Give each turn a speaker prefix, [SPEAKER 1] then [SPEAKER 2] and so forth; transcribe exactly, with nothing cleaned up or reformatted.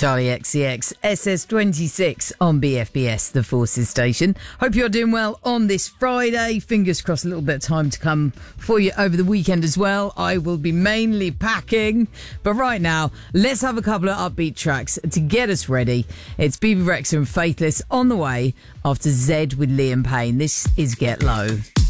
[SPEAKER 1] Charlie X C X, S S twenty-six on B F B S, the Forces station. Hope you're doing well on this Friday. Fingers crossed a little bit of time to come for you over the weekend as well. I will be mainly packing. But right now, let's have a couple of upbeat tracks to get us ready. It's B B Rexa and Faithless on the way after Zed with Liam Payne. This is Get Low.